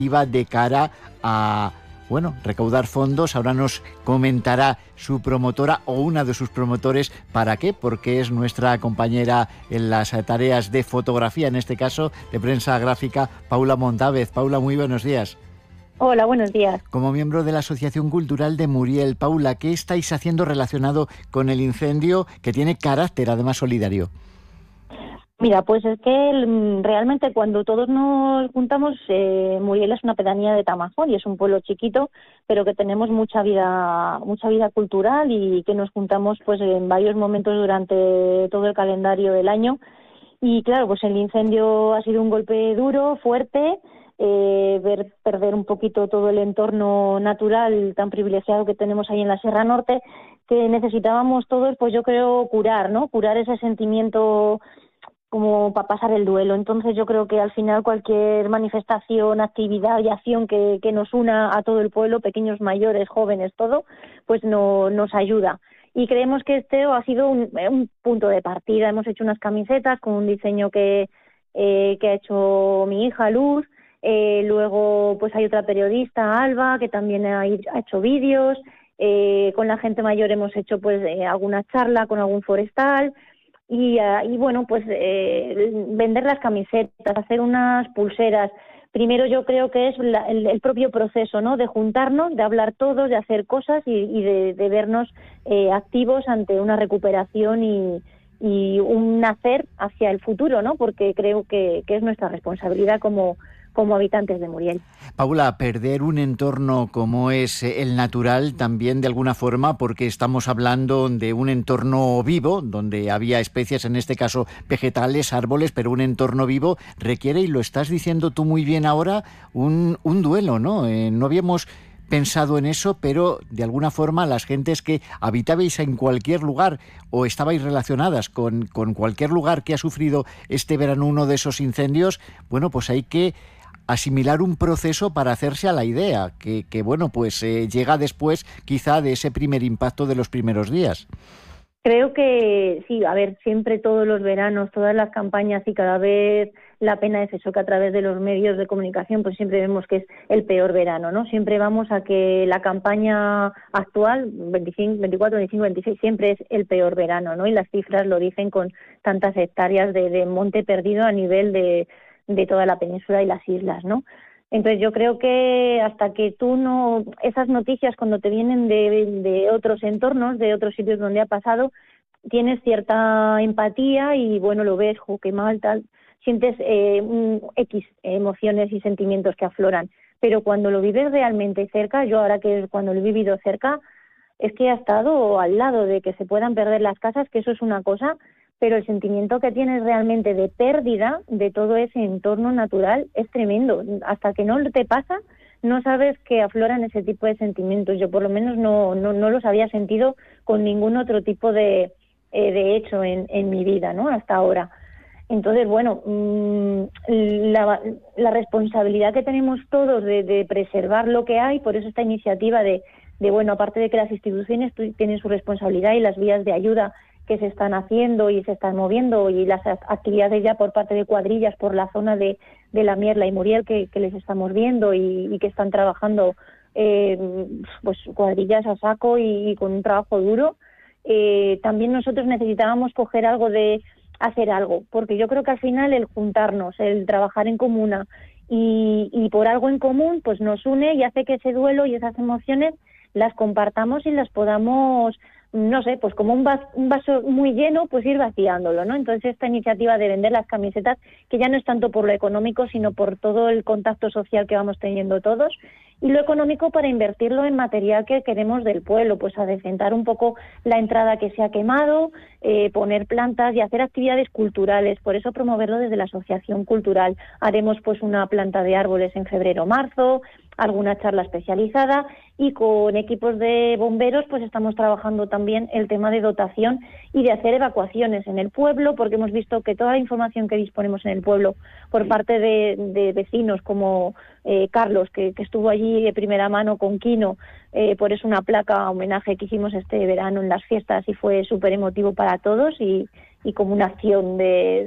iba de cara a recaudar fondos. Ahora nos comentará su promotora o una de sus promotores para qué, porque es nuestra compañera en las tareas de fotografía, en este caso de prensa gráfica, Paula Montávez. Paula, muy buenos días. Hola, buenos días. Como miembro de la Asociación Cultural de Muriel, Paula, ¿qué estáis haciendo relacionado con el incendio que tiene carácter además solidario? Mira, pues es que realmente cuando todos nos juntamos, Muriel es una pedanía de Tamajón y es un pueblo chiquito, pero que tenemos mucha vida cultural y que nos juntamos pues en varios momentos durante todo el calendario del año. Y claro, pues el incendio ha sido un golpe duro, fuerte, ver perder un poquito todo el entorno natural tan privilegiado que tenemos ahí en la Sierra Norte, que necesitábamos todos, pues yo creo, curar, ¿no? Curar ese sentimiento como para pasar el duelo. Entonces yo creo que al final cualquier manifestación, actividad y acción que nos una a todo el pueblo, pequeños, mayores, jóvenes, todo, pues nos ayuda. Y creemos que este ha sido un punto de partida. Hemos hecho unas camisetas con un diseño que ha hecho mi hija Luz. Luego pues hay otra periodista, Alba, que también ha hecho vídeos. Con la gente mayor hemos hecho pues alguna charla con algún forestal. Y bueno, pues vender las camisetas, hacer unas pulseras. Primero yo creo que es el propio proceso, ¿no? De juntarnos, de hablar todos, de hacer cosas y de vernos activos ante una recuperación y un nacer hacia el futuro, ¿no? Porque creo que es nuestra responsabilidad como habitantes de Muriel. Paula, perder un entorno como es el natural también de alguna forma, porque estamos hablando de un entorno vivo, donde había especies, en este caso vegetales, árboles, pero un entorno vivo requiere, y lo estás diciendo tú muy bien ahora, un duelo, ¿no? No habíamos pensado en eso, pero de alguna forma las gentes que habitabais en cualquier lugar o estabais relacionadas con cualquier lugar que ha sufrido este verano uno de esos incendios, bueno, pues hay que asimilar un proceso para hacerse a la idea, que llega después quizá de ese primer impacto de los primeros días. Creo que sí, a ver, siempre todos los veranos, todas las campañas y cada vez la pena es eso, que a través de los medios de comunicación pues siempre vemos que es el peor verano, ¿no? Siempre vamos a que la campaña actual, 25, 24, 25, 26, siempre es el peor verano, ¿no? Y las cifras lo dicen con tantas hectáreas de monte perdido a nivel de toda la península y las islas, ¿no? Entonces yo creo que hasta que esas noticias cuando te vienen de otros entornos, de otros sitios donde ha pasado, tienes cierta empatía y bueno, lo ves, qué mal, tal, sientes X emociones y sentimientos que afloran. Pero cuando lo vives realmente cerca, yo ahora que cuando lo he vivido cerca, es que he estado al lado de que se puedan perder las casas, que eso es una cosa, pero el sentimiento que tienes realmente de pérdida de todo ese entorno natural es tremendo. Hasta que no te pasa, no sabes que afloran ese tipo de sentimientos. Yo por lo menos no los había sentido con ningún otro tipo de hecho en mi vida, ¿no? Hasta ahora. Entonces, bueno, la responsabilidad que tenemos todos de preservar lo que hay, por eso esta iniciativa de bueno, aparte de que las instituciones tienen su responsabilidad y las vías de ayuda que se están haciendo y se están moviendo y las actividades ya por parte de cuadrillas por la zona de la Mierla y Muriel que les estamos viendo y que están trabajando pues cuadrillas a saco y con un trabajo duro. También nosotros necesitábamos coger hacer algo, porque yo creo que al final el juntarnos, el trabajar en comuna y por algo en común pues nos une y hace que ese duelo y esas emociones las compartamos y las podamos, no sé, pues como un vaso muy lleno, pues ir vaciándolo, ¿no? Entonces esta iniciativa de vender las camisetas, que ya no es tanto por lo económico, sino por todo el contacto social que vamos teniendo todos, y lo económico para invertirlo en material que queremos del pueblo, pues adecentar un poco la entrada que se ha quemado, poner plantas y hacer actividades culturales, por eso promoverlo desde la asociación cultural. Haremos pues una planta de árboles en febrero o marzo, alguna charla especializada y con equipos de bomberos pues estamos trabajando también el tema de dotación y de hacer evacuaciones en el pueblo, porque hemos visto que toda la información que disponemos en el pueblo por parte de vecinos como Carlos, que estuvo allí de primera mano con Quino, por eso una placa homenaje que hicimos este verano en las fiestas y fue súper emotivo para todos y como una acción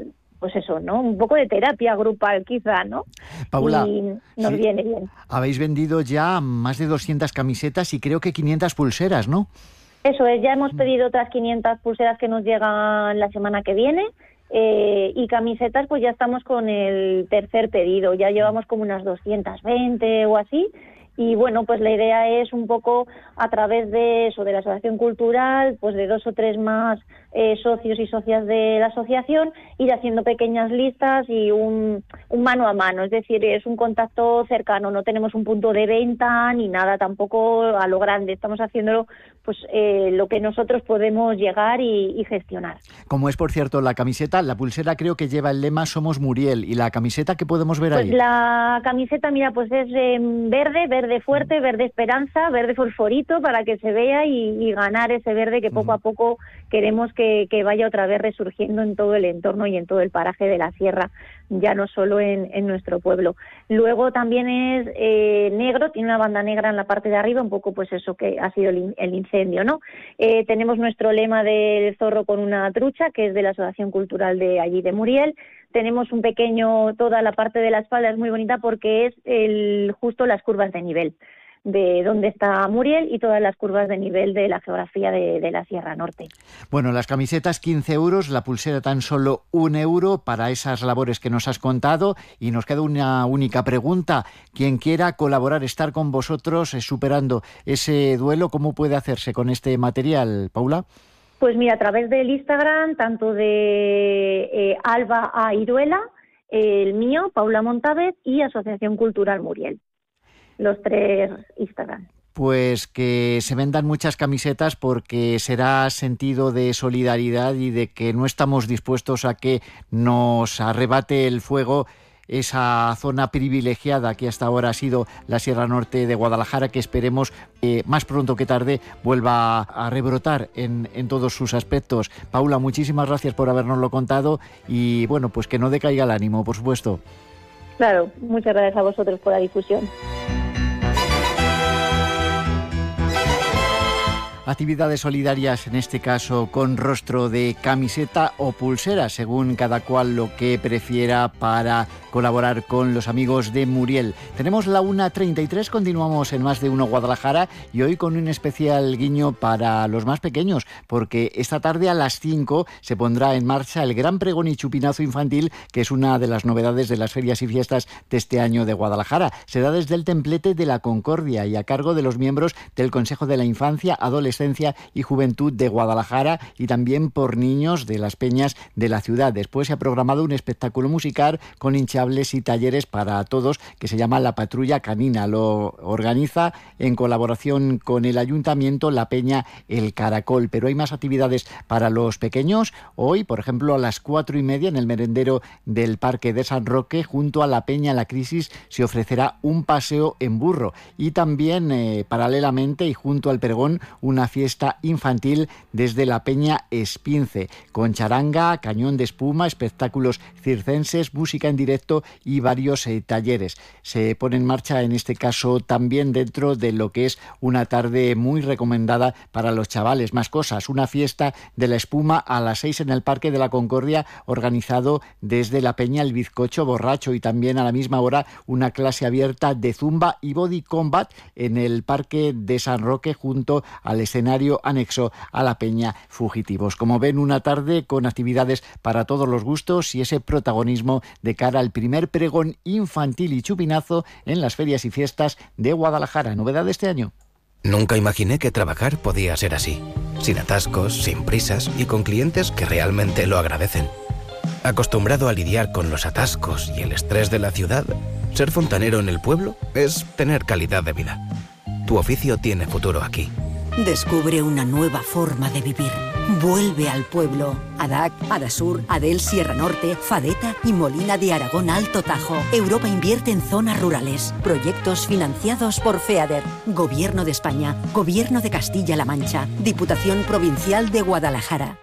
pues eso, ¿no? Un poco de terapia grupal quizá, ¿no? Paula, y nos viene bien. Habéis vendido ya más de 200 camisetas y creo que 500 pulseras, ¿no? Eso es, ya hemos pedido otras 500 pulseras que nos llegan la semana que viene. Y camisetas, pues ya estamos con el tercer pedido, ya llevamos como unas 220 o así. Y bueno, pues la idea es un poco a través de eso, de la asociación cultural, pues de 2 o 3 más socios y socias de la asociación, ir haciendo pequeñas listas y un mano a mano, es decir, es un contacto cercano, no tenemos un punto de venta ni nada tampoco a lo grande, estamos haciéndolo pues lo que nosotros podemos llegar y gestionar. Como es, por cierto, la camiseta, la pulsera creo que lleva el lema Somos Muriel, y la camiseta, ¿qué podemos ver ahí? Pues la camiseta, mira, pues es verde fuerte, verde esperanza, verde fosforito para que se vea y ganar ese verde que poco a poco queremos que vaya otra vez resurgiendo en todo el entorno y en todo el paraje de la sierra, ya no solo en nuestro pueblo. Luego también es negro, tiene una banda negra en la parte de arriba, un poco pues eso que ha sido el incendio, ¿no? Tenemos nuestro lema del zorro con una trucha, que es de la Asociación Cultural de allí de Muriel. Tenemos un pequeño, toda la parte de la espalda es muy bonita porque es justo las curvas de nivel de donde está Muriel y todas las curvas de nivel de la geografía de la Sierra Norte. Bueno, las camisetas 15 euros, la pulsera tan solo 1 euro para esas labores que nos has contado. Y nos queda una única pregunta. Quien quiera colaborar, estar con vosotros superando ese duelo, ¿cómo puede hacerse con este material, Paula? Pues mira, a través del Instagram, tanto de Alba A. Iruela, el mío, Paula Montávez, y Asociación Cultural Muriel. Los 3 Instagram. Pues que se vendan muchas camisetas, porque será sentido de solidaridad y de que no estamos dispuestos a que nos arrebate el fuego esa zona privilegiada que hasta ahora ha sido la Sierra Norte de Guadalajara, que esperemos más pronto que tarde vuelva a rebrotar en todos sus aspectos. Paula, muchísimas gracias por habernoslo contado y bueno, pues que no decaiga el ánimo, por supuesto. Claro, muchas gracias a vosotros por la difusión. Actividades solidarias, en este caso con rostro de camiseta o pulsera, según cada cual lo que prefiera, para colaborar con los amigos de Muriel. Tenemos la 1:33, continuamos en Más de Uno Guadalajara y hoy con un especial guiño para los más pequeños, porque esta tarde a las 5 se pondrá en marcha el Gran Pregón y Chupinazo Infantil, que es una de las novedades de las ferias y fiestas de este año de Guadalajara. Se da desde el Templete de la Concordia y a cargo de los miembros del Consejo de la Infancia, Adolescencia y Juventud de Guadalajara y también por niños de las peñas de la ciudad. Después se ha programado un espectáculo musical con hinchables y talleres para todos que se llama La Patrulla Canina. Lo organiza en colaboración con el Ayuntamiento la peña El Caracol. Pero hay más actividades para los pequeños. Hoy, por ejemplo, a las 4:30 en el merendero del Parque de San Roque, junto a la peña La Crisis, se ofrecerá un paseo en burro. Y también, paralelamente y junto al pregón, una fiesta infantil desde la peña Espince, con charanga, cañón de espuma, espectáculos circenses, música en directo y varios talleres. Se pone en marcha en este caso también dentro de lo que es una tarde muy recomendada para los chavales. Más cosas, una fiesta de la espuma a las 6 en el Parque de la Concordia, organizado desde la peña El Bizcocho Borracho, y también a la misma hora una clase abierta de zumba y body combat en el Parque de San Roque, junto al escenario anexo a la peña Fugitivos. Como ven, una tarde con actividades para todos los gustos y ese protagonismo de cara al primer pregón infantil y chupinazo en las ferias y fiestas de Guadalajara. Novedad de este año. Nunca imaginé que trabajar podía ser así, sin atascos, sin prisas y con clientes que realmente lo agradecen. Acostumbrado a lidiar con los atascos y el estrés de la ciudad, ser fontanero en el pueblo es tener calidad de vida. Tu oficio tiene futuro aquí. Descubre una nueva forma de vivir. Vuelve al pueblo. ADAC, Adasur, Adel Sierra Norte, Fadeta y Molina de Aragón Alto Tajo. Europa invierte en zonas rurales. Proyectos financiados por FEADER. Gobierno de España. Gobierno de Castilla-La Mancha. Diputación Provincial de Guadalajara.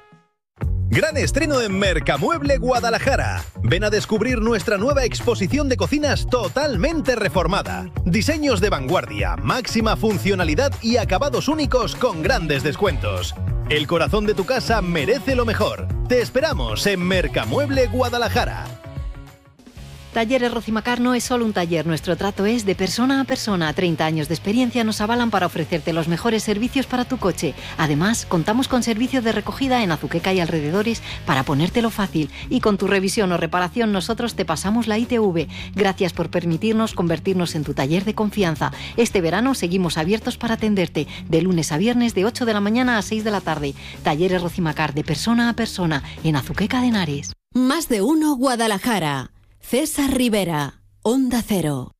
Gran estreno en Mercamueble Guadalajara. Ven a descubrir nuestra nueva exposición de cocinas totalmente reformada. Diseños de vanguardia, máxima funcionalidad y acabados únicos con grandes descuentos. El corazón de tu casa merece lo mejor. Te esperamos en Mercamueble Guadalajara. Talleres Rocimacar no es solo un taller, nuestro trato es de persona a persona. 30 años de experiencia nos avalan para ofrecerte los mejores servicios para tu coche. Además, contamos con servicio de recogida en Azuqueca y alrededores para ponértelo fácil. Y con tu revisión o reparación nosotros te pasamos la ITV. Gracias por permitirnos convertirnos en tu taller de confianza. Este verano seguimos abiertos para atenderte, de lunes a viernes de 8 de la mañana a 6 de la tarde. Talleres Rocimacar de persona a persona en Azuqueca de Henares. Más de uno Guadalajara. César Rivera, Onda Cero.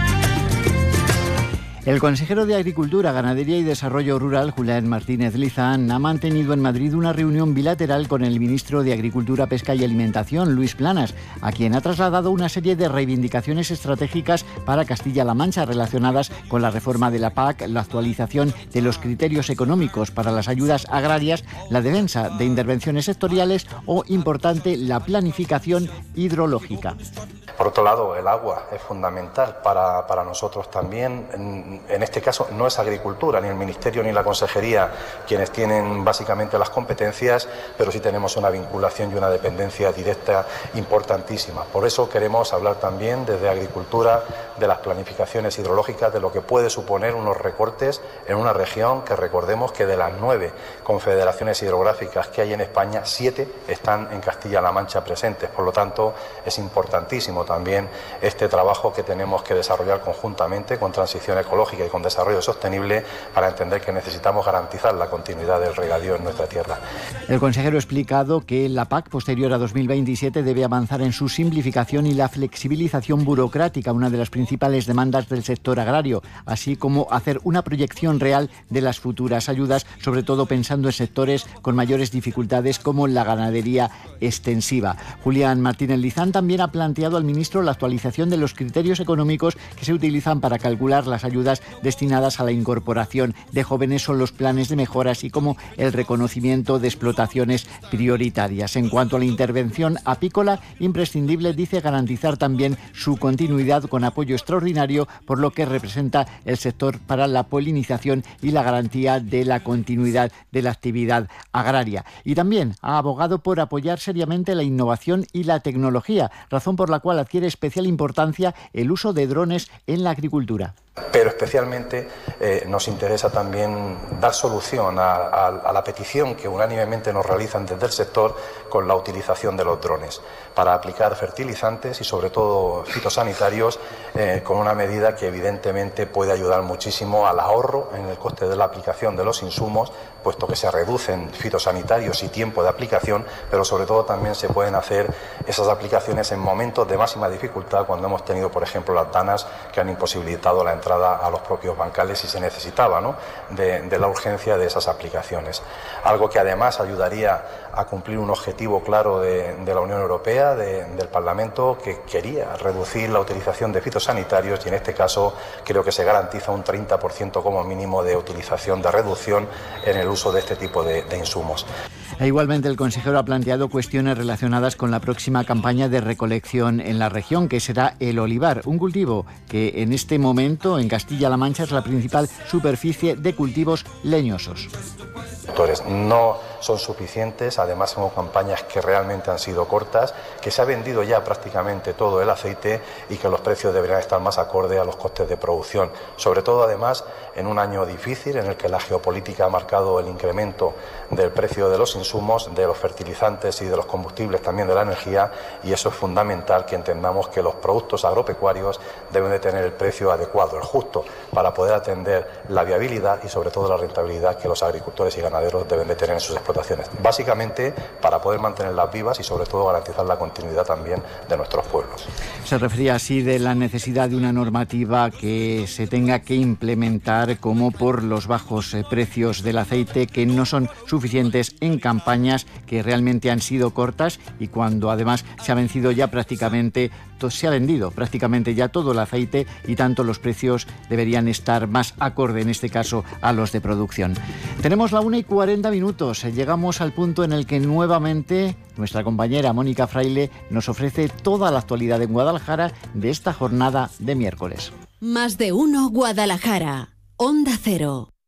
El consejero de Agricultura, Ganadería y Desarrollo Rural, Julián Martínez Lizán, ha mantenido en Madrid una reunión bilateral con el ministro de Agricultura, Pesca y Alimentación, Luis Planas, a quien ha trasladado una serie de reivindicaciones estratégicas para Castilla-La Mancha relacionadas con la reforma de la PAC, la actualización de los criterios económicos para las ayudas agrarias, la defensa de intervenciones sectoriales o, importante, la planificación hidrológica. Por otro lado, el agua es fundamental para nosotros también. En este caso no es Agricultura, ni el Ministerio ni la Consejería quienes tienen básicamente las competencias, pero sí tenemos una vinculación y una dependencia directa importantísima. Por eso queremos hablar también desde Agricultura de las planificaciones hidrológicas, de lo que puede suponer unos recortes en una región que recordemos que de las 9 confederaciones hidrográficas que hay en España, 7 están en Castilla-La Mancha presentes. Por lo tanto, es importantísimo también este trabajo que tenemos que desarrollar conjuntamente con transición ecológica y con desarrollo sostenible para entender que necesitamos garantizar la continuidad del regadío en nuestra tierra. El consejero ha explicado que la PAC posterior a 2027 debe avanzar en su simplificación y la flexibilización burocrática, una de las principales demandas del sector agrario, así como hacer una proyección real de las futuras ayudas, sobre todo pensando en sectores con mayores dificultades como la ganadería extensiva. Julián Martínez Lizán también ha planteado al ministro la actualización de los criterios económicos que se utilizan para calcular las ayudas destinadas a la incorporación de jóvenes o los planes de mejora, así como el reconocimiento de explotaciones prioritarias. En cuanto a la intervención apícola, imprescindible, dice, garantizar también su continuidad con apoyo extraordinario por lo que representa el sector para la polinización y la garantía de la continuidad de la actividad agraria. Y también ha abogado por apoyar seriamente la innovación y la tecnología, razón por la cual adquiere especial importancia el uso de drones en la agricultura. Pero especialmente nos interesa también dar solución a la petición que unánimemente nos realizan desde el sector con la utilización de los drones para aplicar fertilizantes y sobre todo fitosanitarios con una medida que evidentemente puede ayudar muchísimo al ahorro en el coste de la aplicación de los insumos, puesto que se reducen fitosanitarios y tiempo de aplicación, pero sobre todo también se pueden hacer esas aplicaciones en momentos de máxima dificultad, cuando hemos tenido, por ejemplo, las danas que han imposibilitado la entrada a los propios bancales y se necesitaba, ¿no?, de la urgencia de esas aplicaciones. Algo que además ayudaría a cumplir un objetivo claro de la Unión Europea, del Parlamento, que quería reducir la utilización de fitosanitarios, y en este caso creo que se garantiza un 30% como mínimo de utilización, de reducción en el uso de este tipo de insumos. E igualmente el consejero ha planteado cuestiones relacionadas con la próxima campaña de recolección en la región, que será el olivar, un cultivo que en este momento en Castilla-La Mancha es la principal superficie de cultivos leñosos. No son suficientes, además son campañas que realmente han sido cortas, que se ha vendido ya prácticamente todo el aceite y que los precios deberían estar más acorde a los costes de producción, sobre todo además en un año difícil en el que la geopolítica ha marcado el incremento del precio de los insumos, de los fertilizantes y de los combustibles, también de la energía, y eso es fundamental, que entendamos que los productos agropecuarios deben de tener el precio adecuado, el justo, para poder atender la viabilidad y sobre todo la rentabilidad que los agricultores y ganaderos deben de tener en sus explotaciones, básicamente para poder mantenerlas vivas y sobre todo garantizar la continuidad también de nuestros pueblos. Se refería así de la necesidad de una normativa que se tenga que implementar, como por los bajos precios del aceite, que no son suficientes en campañas que realmente han sido cortas, y cuando además se ha vencido ya prácticamente, se ha vendido prácticamente ya todo el aceite, y tanto los precios deberían estar más acorde en este caso a los de producción. Tenemos la 1:40. Llegamos al punto en el que nuevamente nuestra compañera Mónica Fraile nos ofrece toda la actualidad en Guadalajara de esta jornada de miércoles. Más de uno Guadalajara, Onda Cero.